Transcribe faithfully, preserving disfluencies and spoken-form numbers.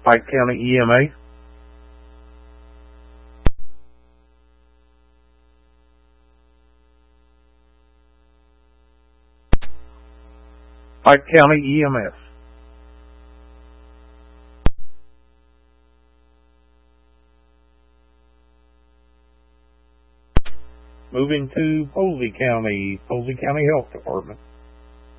Pike County E M A. Pike County E M S. Moving to Posey County, Posey County Health Department.